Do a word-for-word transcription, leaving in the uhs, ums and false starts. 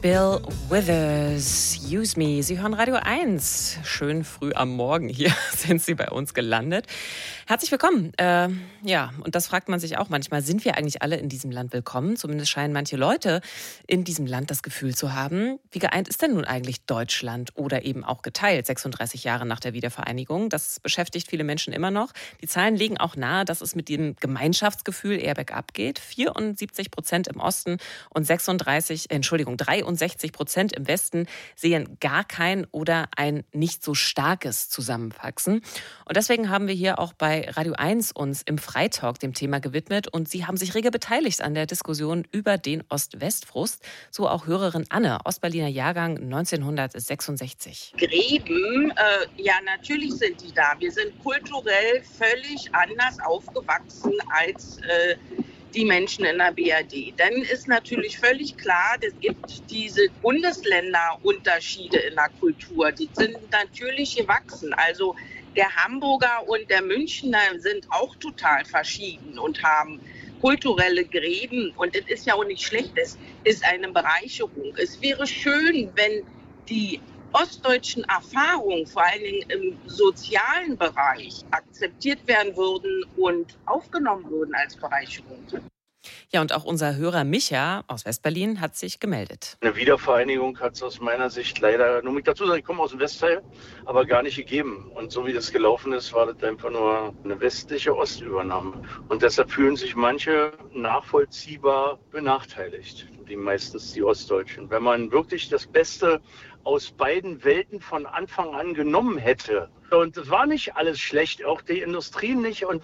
Bill Withers, Use Me. Sie hören Radio eins. Schön früh am Morgen hier sind Sie bei uns gelandet. Herzlich willkommen. Äh, ja, und das fragt man sich auch manchmal. Sind wir eigentlich alle in diesem Land willkommen? Zumindest scheinen manche Leute in diesem Land das Gefühl zu haben. Wie geeint ist denn nun eigentlich Deutschland oder eben auch geteilt, sechsunddreißig Jahre nach der Wiedervereinigung? Das beschäftigt viele Menschen immer noch. Die Zahlen legen auch nahe, dass es mit dem Gemeinschaftsgefühl eher bergab geht. vierundsiebzig Prozent im Osten und sechsunddreißig, Entschuldigung, dreiundsechzig Prozent im Westen sehen gar kein oder ein nicht so starkes Zusammenwachsen. Und deswegen haben wir hier auch bei Radio eins uns im Freitalk dem Thema gewidmet und Sie haben sich rege beteiligt an der Diskussion über den Ost-West-Frust. So auch Hörerin Anne, Ostberliner Jahrgang neunzehnhundertsechsundsechzig. Gräben, äh, ja natürlich sind die da. Wir sind kulturell völlig anders aufgewachsen als äh, die Menschen in der B R D. Dann ist natürlich völlig klar, es gibt diese Bundesländerunterschiede in der Kultur. Die sind natürlich gewachsen. Also der Hamburger und der Münchner sind auch total verschieden und haben kulturelle Gräben. Und das ist ja auch nicht schlecht, es ist eine Bereicherung. Es wäre schön, wenn die ostdeutschen Erfahrungen, vor allen Dingen im sozialen Bereich, akzeptiert werden würden und aufgenommen würden als Bereicherung. Ja, und auch unser Hörer Micha aus Westberlin hat sich gemeldet. Eine Wiedervereinigung hat es aus meiner Sicht leider, nur mit dazu sagen, ich komme aus dem Westteil, aber gar nicht gegeben. Und so wie das gelaufen ist, war das einfach nur eine westliche Ostübernahme. Und deshalb fühlen sich manche nachvollziehbar benachteiligt, die meistens die Ostdeutschen. Wenn man wirklich das Beste aus beiden Welten von Anfang an genommen hätte. Und es war nicht alles schlecht, auch die Industrie nicht. Und